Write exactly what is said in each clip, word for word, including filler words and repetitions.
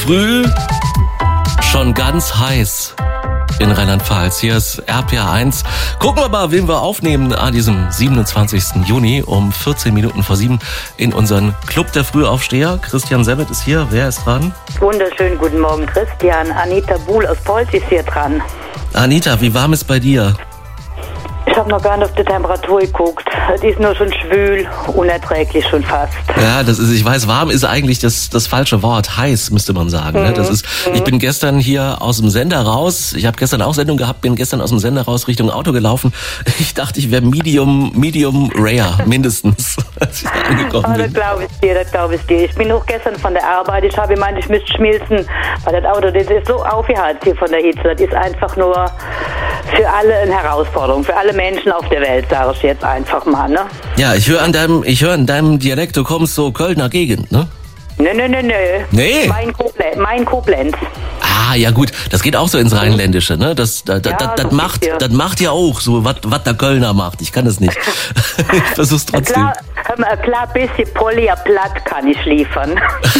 Früh schon ganz heiß in Rheinland-Pfalz. Hier ist R P R eins. Gucken wir mal, wen wir aufnehmen an diesem siebenundzwanzigsten Juni um vierzehn Minuten vor sieben in unseren Club der Frühaufsteher. Christian Semmert ist hier. Wer ist dran? Wunderschönen guten Morgen, Christian. Anita Buhl aus Polz ist hier dran. Anita, wie warm ist bei dir? Ich habe noch gar nicht auf die Temperatur geguckt. Es ist nur schon schwül, unerträglich schon fast. Ja, das ist, ich weiß, warm ist eigentlich das, das falsche Wort. Heiß, müsste man sagen. Ne? Das ist, ich bin gestern hier aus dem Sender raus. Ich habe gestern auch Sendung gehabt, bin gestern aus dem Sender raus Richtung Auto gelaufen. Ich dachte, ich wäre Medium, Medium Rare, mindestens, als ich da angekommen Oh, bin. das glaube ich dir, das glaube ich dir. Ich bin auch gestern von der Arbeit. Ich habe gemeint, ich müsste schmilzen, weil das Auto, das ist so aufgeheizt hier von der Hitze. Das ist einfach nur für alle eine Herausforderung, für alle Menschen auf der Welt, sage ich jetzt einfach mal, ne? Ja, ich höre an deinem, ich höre in deinem Dialekt, du kommst so Kölner Gegend, ne? Nö, nö, nö, nö. Nee. Mein Koblenz. Mein Koblenz. Ah, ja gut, das geht auch so ins Rheinländische, ne? Das, das, das, Ja, das, das so macht, ist ja. das macht ja auch so, was der Kölner macht. Ich kann es nicht. Ich versuch's trotzdem. Klar, hör mal, ein klar bisschen Polia platt kann ich liefern.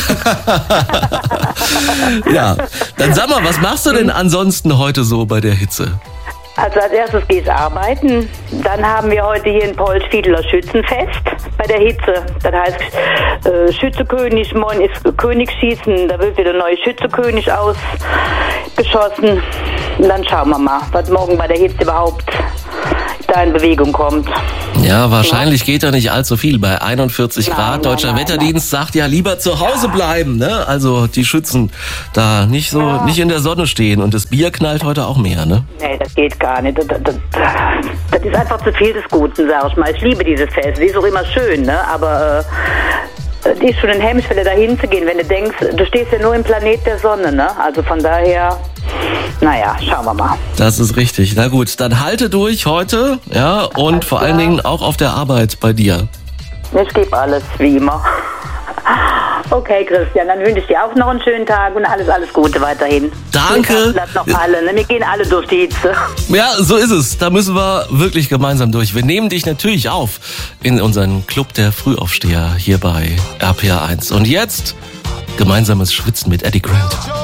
Ja, dann sag mal, was machst du denn ansonsten heute so bei der Hitze? Also als erstes gehe ich arbeiten. Dann haben wir heute hier in Polz Fiedler Schützenfest bei der Hitze. Das heißt äh, Schützekönig, morgen ist Königsschießen. Da wird wieder der neue Schützekönig ausgeschossen. Und dann schauen wir mal, was morgen bei der Hitze überhaupt da in Bewegung kommt. Ja, wahrscheinlich geht da nicht allzu viel. Bei einundvierzig Nein, Grad, nein, Deutscher nein, Wetterdienst sagt ja lieber zu Hause bleiben, ne? Also die Schützen da nicht so, Ja. nicht in der Sonne stehen. Und das Bier knallt heute auch mehr, ne? Nee, das geht gar nicht. Das, das, das ist einfach zu viel des Guten, sag ich mal. Ich liebe dieses Fest. Die ist auch immer schön, ne? Aber äh, die ist schon ein Hemmschwelle, da hinzugehen, wenn du denkst, du stehst ja nur im Planet der Sonne, ne? Also von daher, naja, schauen wir mal. Das ist richtig. Na gut, dann halte durch heute, ja, und Alles vor allen klar. Dingen auch auf der Arbeit bei dir. Ich gebe alles, wie immer. Okay, Christian, dann wünsche ich dir auch noch einen schönen Tag und alles, alles Gute weiterhin. Danke. Bleibt noch alle, ne? Wir gehen alle durch die Hitze. Ja, so ist es. Da müssen wir wirklich gemeinsam durch. Wir nehmen dich natürlich auf in unseren Club der Frühaufsteher hier bei R P R eins. Und jetzt gemeinsames Schwitzen mit Eddie Grant.